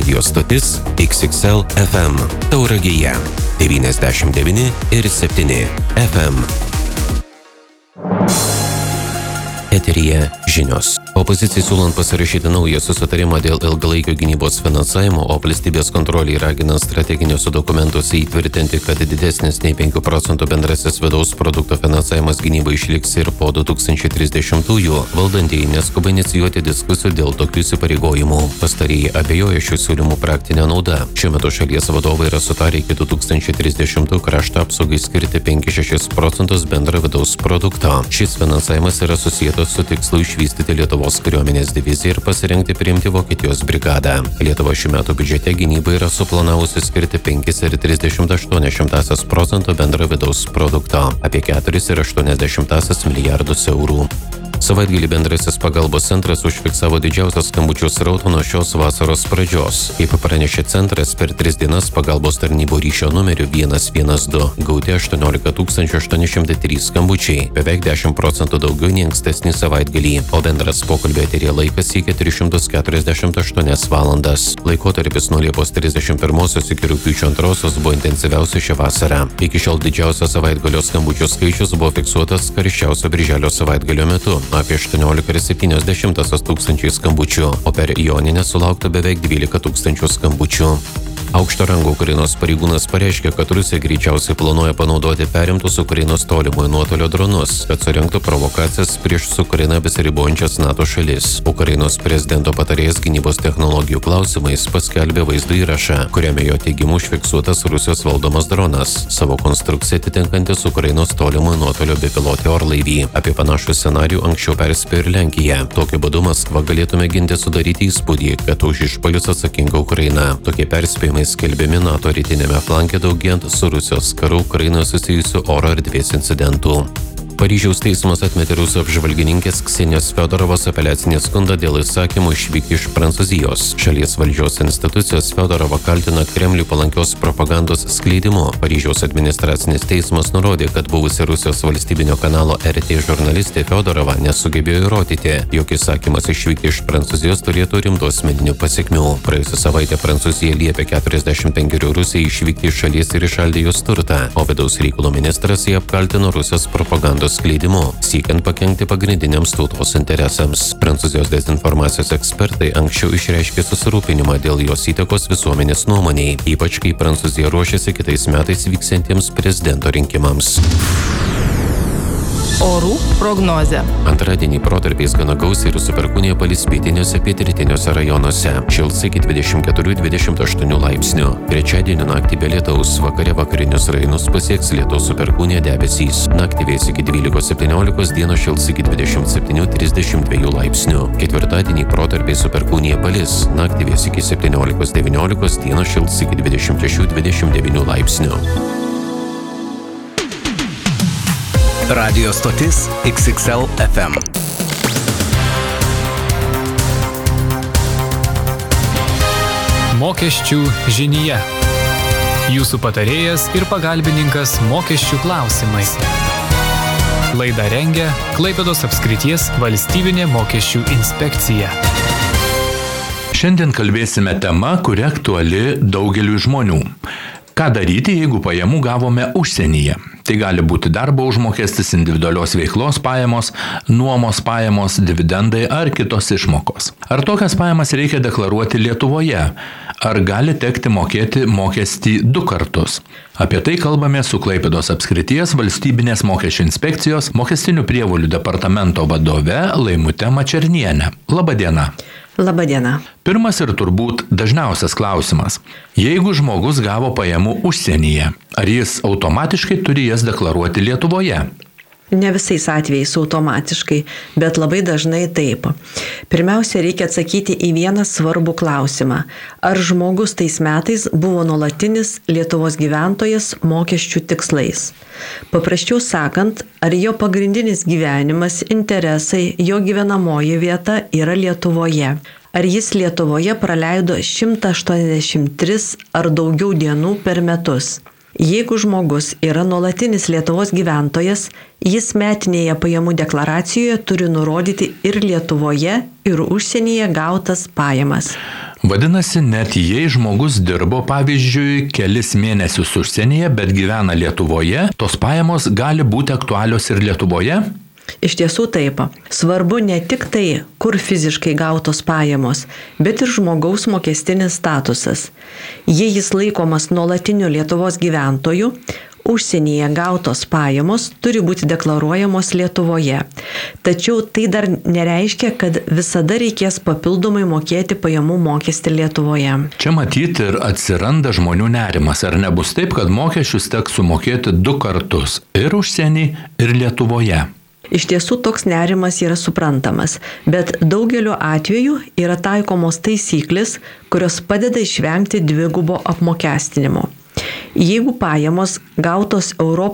Radio stotis XXL FM Tauragėje 99,7 FM. Eteryje žinios. Opozicijai siūlant pasirašyti naują susitarimą dėl ilgalaikio gynybos finansavimo, o valstybės kontroliai raginant strateginiuose dokumentuose įtvirtinti, kad didesnis nei 5 procentų bendrasis vidaus produkto finansavimas gynybai išliks ir po 2030-ųjų, valdantieji neskuba inicijuoti diskusijų dėl tokių įsipareigojimų. Pastarieji abejoja šių siūlymų praktinę naudą. Šiuo metu šalies vadovai yra sutarę iki 2030 krašto apsaugai skirti 5-6 procentus bendro vidaus produkto. Šis finansavimas yra susijęs su tikslu išvystyti Lietuvos kariuomenės diviziją ir pasirengti priimti Vokietijos brigadą. Lietuva šių metų biudžete gynybai yra suplanavusi skirti 5,38 procentų bendro vidaus produkto, apie 4,80 milijardus eurų. Savaitgalį bendrasis pagalbos centras užfiksavo didžiausią skambučių srautą nuo šios vasaros pradžios. Kaip pranešė centras, per 3 dienas pagalbos tarnybų ryšio numeriu 112 gauti 18 803 skambučiai, beveik 10 procentų daugiau nei ankstesnį savaitgalį, o bendras pokalbio eteryje laikas siekia 348 valandas. Laikotarpis nuo Liepos 31 iki rugpjūčio 2 buvo intensyviausias šią vasarą. Iki šiol didžiausias savaitgalio skambučių skaičius buvo fiksuotas karščiausio birželio savaitgalio metu, apie 18,7 tūkstančių skambučių, o per Joninę sulaukta beveik 12 tūkstančių skambučių. Aukšto rango Ukrainos pareigūnas pareiškė, kad Rusija greičiausiai planuoja panaudoti perimtus Ukrainos tolimojo nuotolio dronus, kad surengtų provokacijas prieš su Ukraina besiribojančias NATO šalis. Ukrainos prezidento patarėjas gynybos technologijų klausimais paskelbė vaizdo įrašą, kuriame jo teigimu užfiksuotas Rusijos valdomas dronas, savo konstrukciją atitinkantis Ukrainos tolimojo nuotolio bepilotį orlaivį. Apie panašų scenarijų anksčiau perspėjo ir Lenkija. Tokiu būdu Maskva galėtų mėginti sudaryti įspūdį, kad už išpuolius atsakinga Ukraina. Tokie perspėjimai skelbiami NATO rytinėme flanke daugėjant su Rusijos karu Ukrainoje susijusių oro erdvės incidentų. Paryžiaus teismas atmetė rusų apžvalgininkės Ksenijos Fiodorovos apeliacinį skundą dėl įsakymų išvykti iš Prancūzijos. Šalies valdžios institucijos Fiodorovą kaltina Kremliui palankios propagandos skleidimu. Paryžiaus administracinis teismas nurodė, kad buvusi Rusijos valstybinio kanalo RT žurnalistė Fiodorova nesugebėjo įrodyti, jog įsakymas išvykti iš Prancūzijos turėtų rimtų asmeninių pasekmių. Praėjusią savaitę Prancūzija liepė 45 Rusijai išvykti iš šalies ir įšaldė jos turtą, o vidaus reikalų ministras jį apkaltino Rusijos propagandos skleidimu, siekiant pakenkti pagrindiniams tautos interesams. Prancūzijos dezinformacijos ekspertai anksčiau išreiškė susirūpinimą dėl jos įtakos visuomenės nuomoniai, ypač kai Prancūzija ruošiasi kitais metais vyksiantiems prezidento rinkimams. Orų prognozė. Antradienį protarpiais gana gausiai ir su perkūnija palis pietiniuose pietrytiniuose rajonuose. Šils iki 24-28 laipsnių. Trečiadienį naktį be lietaus, vakare vakarinius rajonus pasieks lietaus su perkūnija debesys. Naktį vės iki 12-17, dieną šils iki 27-32 laipsnių. Ketvirtadienį protarpiais su perkūnija palis. Naktį vės iki 17-19, dieną šils iki 26-29 laipsnių. Radio stotis XXL FM. Mokesčių žinyje. Jūsų patarėjas ir pagalbininkas mokesčių klausimais. Laidą rengia Klaipėdos apskrities valstybinė mokesčių inspekcija. Šiandien kalbėsime tema, kuri aktuali daugeliui žmonių. Ką daryti, jeigu pajamų gavome užsienyje? Tai gali būti darbo užmokestis, individualios veiklos pajamos, nuomos pajamos, dividendai ar kitos išmokos. Ar tokias pajamas reikia deklaruoti Lietuvoje? Ar gali tekti mokėti mokestį 2 kartus? Apie tai kalbame su Klaipėdos apskrities valstybinės mokesčių inspekcijos mokestinių prievolių departamento vadove Laimute Mačerniene. Labadiena. Labadiena. Pirmas ir turbūt dažniausias klausimas. Jeigu žmogus gavo pajamų užsienyje, ar jis automatiškai turi jas deklaruoti Lietuvoje? Ne visais atvejais automatiškai, bet labai dažnai taip. Pirmiausia, reikia atsakyti į vieną svarbų klausimą. Ar žmogus tais metais buvo nuolatinis Lietuvos gyventojas mokesčių tikslais? Paprasčiau sakant, ar jo pagrindinis gyvenimas, interesai, jo gyvenamoji vieta yra Lietuvoje? Ar jis Lietuvoje praleido 183 ar daugiau dienų per metus? Jeigu žmogus yra nuolatinis Lietuvos gyventojas, jis metinėje pajamų deklaracijoje turi nurodyti ir Lietuvoje, ir užsienyje gautas pajamas. Vadinasi, net jei žmogus dirbo, pavyzdžiui, kelis mėnesius užsienyje, bet gyvena Lietuvoje, tos pajamos gali būti aktualios ir Lietuvoje? Iš tiesų taip. Svarbu ne tik tai, kur fiziškai gautos pajamos, bet ir žmogaus mokestinis statusas. Jei jis laikomas nuolatiniu Lietuvos gyventoju, užsienyje gautos pajamos turi būti deklaruojamos Lietuvoje. Tačiau tai dar nereiškia, kad visada reikės papildomai mokėti pajamų mokestį Lietuvoje. Čia matyti ir atsiranda žmonių nerimas. Ar nebus taip, kad mokesčius teks sumokėti 2 kartus - ir užsienį, ir Lietuvoje? Iš tiesų toks nerimas yra suprantamas, bet daugeliu atveju yra taikomos taisyklės, kurios padeda išvengti dvigubo apmokestinimo. Jeigu pajamos gautos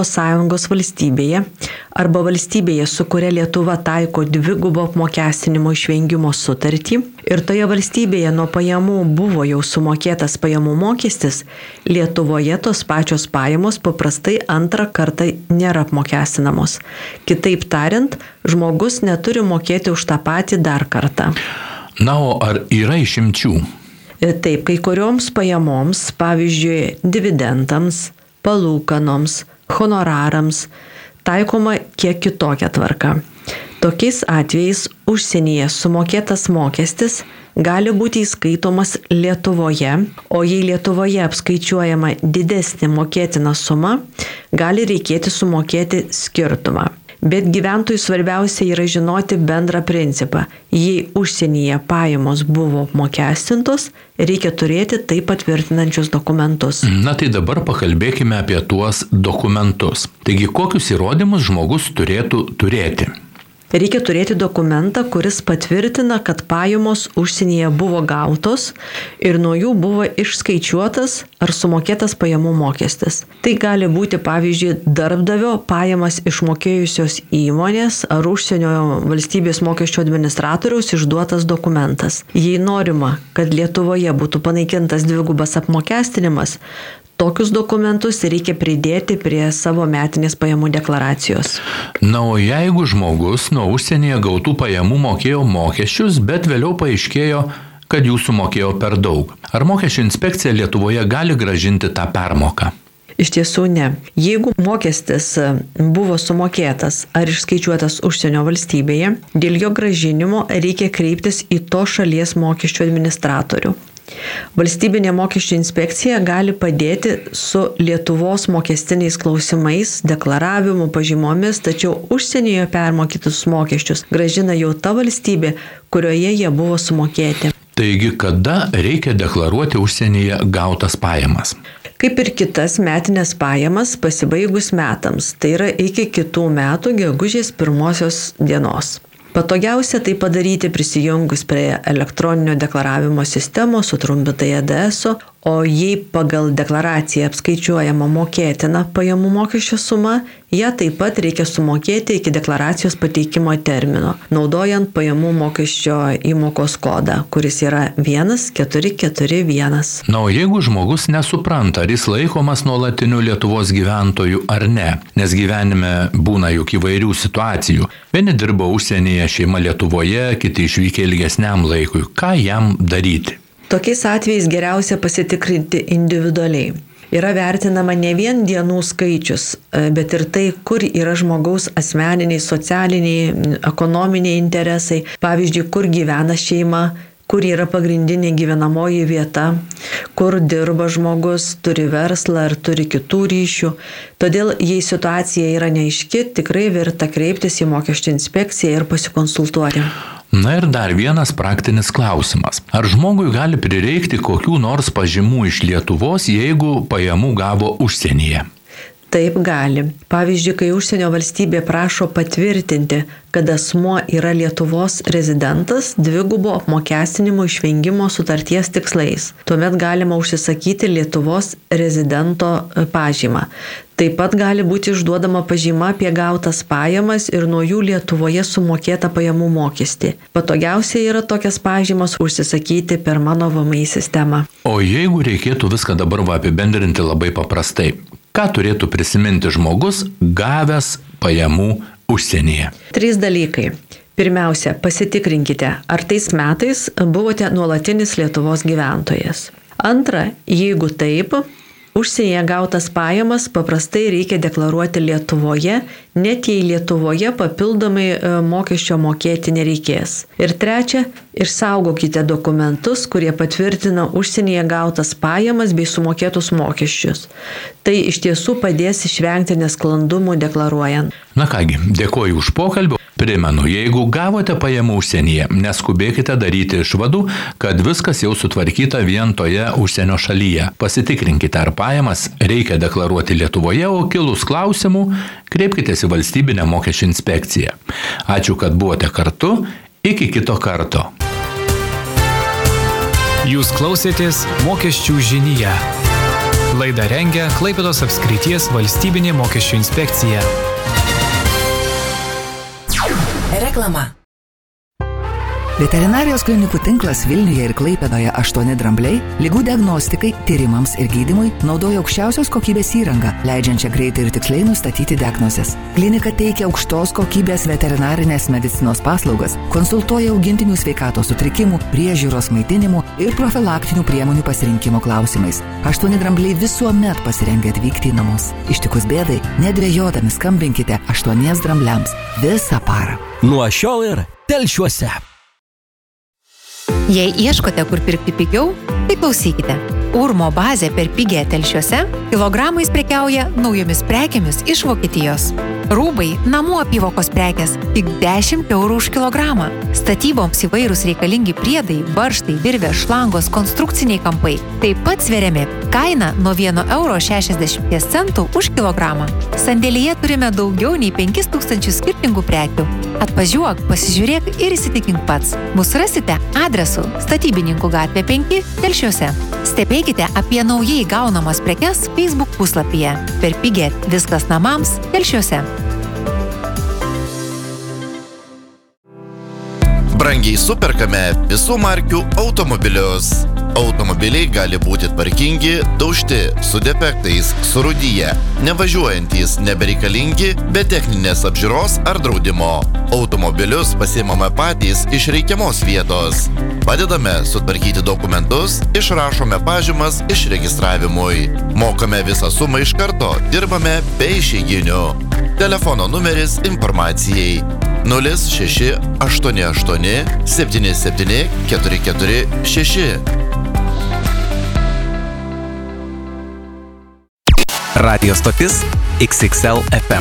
ES valstybėje arba valstybėje, su kuria Lietuva taiko dvigubo apmokestinimo išvengimo sutartį ir toje valstybėje nuo pajamų buvo jau sumokėtas pajamų mokestis, Lietuvoje tos pačios pajamos paprastai antrą kartą nėra apmokestinamos. Kitaip tariant, žmogus neturi mokėti už tą patį dar kartą. Na, o ar yra išimčių? Taip, kai kurioms pajamoms, pavyzdžiui, dividendams, palūkanoms, honorarams, taikoma kiek kitokia tvarka. Tokiais atvejais užsienyje sumokėtas mokestis gali būti įskaitomas Lietuvoje, o jei Lietuvoje apskaičiuojama didesnė mokėtina suma, gali reikėti sumokėti skirtumą. Bet gyventojų svarbiausia yra žinoti bendrą principą. Jei užsienyje pajamos buvo apmokestintos, reikia turėti tai patvirtinančius dokumentus. Na tai dabar pakalbėkime apie tuos dokumentus. Taigi, kokius įrodymus žmogus turėtų turėti? Reikia turėti dokumentą, kuris patvirtina, kad pajamos užsienyje buvo gautos ir nuo jų buvo išskaičiuotas ar sumokėtas pajamų mokestis. Tai gali būti, pavyzdžiui, darbdavio pajamas išmokėjusios įmonės ar užsienio valstybės mokesčio administratoriaus išduotas dokumentas. Jei norima, kad Lietuvoje būtų panaikintas dvigubas apmokestinimas, tokius dokumentus reikia pridėti prie savo metinės pajamų deklaracijos. Na, o jeigu žmogus nuo užsienyje gautų pajamų mokėjo mokesčius, bet vėliau paaiškėjo, kad jų sumokėjo per daug, ar mokesčių inspekcija Lietuvoje gali grąžinti tą permoką? Iš tiesų ne. Jeigu mokestis buvo sumokėtas ar išskaičiuotas užsienio valstybėje, dėl jo grąžinimo reikia kreiptis į to šalies mokesčių administratorių. Valstybinė mokesčių inspekcija gali padėti su Lietuvos mokestiniais klausimais, deklaravimu, pažymomis, tačiau užsienyje permokytus mokesčius grąžina jau ta valstybė, kurioje jie buvo sumokėti. Taigi, kada reikia deklaruoti užsienyje gautas pajamas? Kaip ir kitas metinės pajamas pasibaigus metams, tai yra iki kitų metų gegužės 1 dienos. Patogiausia tai padaryti prisijungus prie elektroninio deklaravimo sistemos, sutrumpintai EDS-o, o jei pagal deklaraciją apskaičiuojama mokėtina pajamų mokesčio suma, ją taip pat reikia sumokėti iki deklaracijos pateikimo termino, naudojant pajamų mokesčio įmokos kodą, kuris yra 1441. Na, o jeigu žmogus nesupranta, ar jis laikomas nuolatiniu Lietuvos gyventoju ar ne, nes gyvenime būna juk įvairių situacijų. Vieni dirba užsienyje, šeima Lietuvoje, kiti išvykę ilgesniam laikui. Ką jam daryti? Tokiais atvejais geriausia pasitikrinti individualiai. Yra vertinama ne vien dienų skaičius, bet ir tai, kur yra žmogaus asmeniniai, socialiniai, ekonominiai interesai. Pavyzdžiui, kur gyvena šeima, kur yra pagrindinė gyvenamoji vieta, kur dirba žmogus, turi verslą ar turi kitų ryšių. Todėl, jei situacija yra neaiški, tikrai verta kreiptis į mokesčių inspekciją ir pasikonsultuoti. Na ir dar vienas praktinis klausimas. Ar žmogui gali prireikti kokių nors pažymų iš Lietuvos, jeigu pajamų gavo užsienyje? Taip gali. Pavyzdžiui, kai užsienio valstybė prašo patvirtinti, kad asmuo yra Lietuvos rezidentas dvigubo apmokestinimo išvengimo sutarties tikslais. Tuomet galima užsisakyti Lietuvos rezidento pažymą. Taip pat gali būti išduodama pažyma apie gautas pajamas ir nuo jų Lietuvoje sumokėtą pajamų mokestį. Patogiausia yra tokias pažymas užsisakyti per mano VMI sistemą. O jeigu reikėtų viską dabar apibendrinti labai paprastai, Ką turėtų prisiminti žmogus gavęs pajamų užsienyje? 3 dalykai. Pirmiausia, pasitikrinkite, ar tais metais buvote nuolatinis Lietuvos gyventojas. Antra, jeigu taip, užsienyje gautas pajamas paprastai reikia deklaruoti Lietuvoje, net jei Lietuvoje papildomai mokesčio mokėti nereikės. Ir trečia, išsaugokite dokumentus, kurie patvirtina užsienyje gautas pajamas bei sumokėtus mokesčius. Tai iš tiesų padės išvengti nesklandumų deklaruojant. Na kągi, dėkoju už pokalbį. Primenu, jeigu gavote pajamų užsienyje, neskubėkite daryti išvadų, kad viskas jau sutvarkyta vien toje užsienio šalyje. Pasitikrinkite, ar pajamas reikia deklaruoti Lietuvoje, o kilus klausimų, kreipkitės į valstybinę mokesčių inspekciją. Ačiū, kad buvote kartu. Iki kito karto. Jūs klausėtės Mokesčių žinyje. Laidą rengia Klaipėdos apskrities valstybinė mokesčių inspekcija. Reklama. Veterinarijos klinikų tinklas Vilniuje ir Klaipėdoje 8 Drambliai ligų diagnostikai, tyrimams ir gydymui naudoja aukščiausios kokybės įrangą, leidžiančią greitai ir tiksliai nustatyti diagnozes. Klinika teikia aukštos kokybės veterinarinės medicinos paslaugas, konsultuoja augintinių sveikatos sutrikimų, priežiūros, maitinimų ir profilaktinių priemonių pasirinkimo klausimais. 8 Drambliai visuomet pasirengę atvykti į namus. Ištikus bėdai, nedvejodami skambinkite 8 Drambliams visą parą. Nuo šiol ir Telšiuose. Jei ieškote, kur pirkti pigiau, tai klausykite. Urmo bazė per pigią Telšiuose kilogramais prekiauja naujomis prekėmis iš Vokietijos. Rūbai, namų apyvokos prekės tik 10 eurų už kilogramą. Statyboms įvairūs reikalingi priedai, varžtai, virvės, šlangos, konstrukciniai kampai. Taip pat sveriami. Kaina nuo 1,60 € už kilogramą. Sandėlyje turime daugiau nei 5000 skirtingų prekių. Atvažiuok, pasižiūrėk ir įsitikink pats. Mus rasite adresu Statybininkų gatvė 5 Telšiuose. Stebėkite apie naujai gaunamas prekes Facebook puslapyje. Per pigią viskas namams Telšiuose. Brangiai superkame visų markių automobilius. Automobiliai gali būti tvarkingi, daužti, su defektais, surūdyję, nevažiuojantys, nebereikalingi, be techninės apžiūros ar draudimo. Automobilius pasiimame patys iš reikiamos vietos. Padedame sutvarkyti dokumentus, išrašome pažymas išregistravimui. Mokame visą sumą iš karto, dirbame be išeiginių. Telefono numeris informacijai 0688 77 446. Radio stotis XXL FM.